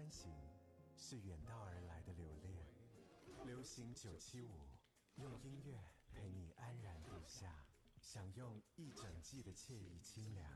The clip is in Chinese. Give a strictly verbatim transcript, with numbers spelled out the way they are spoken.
穿行，是远道而来的留恋。流行九七五，用音乐陪你安然度夏，享用一整季的惬意清凉。